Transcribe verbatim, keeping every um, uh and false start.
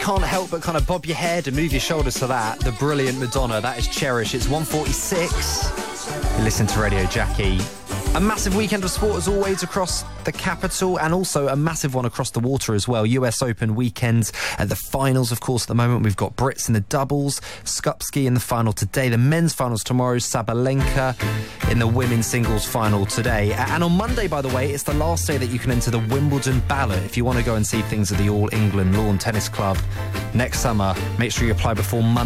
can't help but kind of bob your head and move your shoulders to that. The brilliant Madonna, that is Cherish. It's one forty-six. You listen to Radio Jackie. A massive weekend of sport as always across the capital, and also a massive one across the water as well. U S Open weekend at the finals, of course, at the moment. We've got Brits in the doubles, Skupski in the final today, the men's finals tomorrow, Sabalenka in the women's singles final today. And on Monday, by the way, it's the last day that you can enter the Wimbledon ballot. If you want to go and see things at the All England Lawn Tennis Club next summer, make sure you apply before Monday.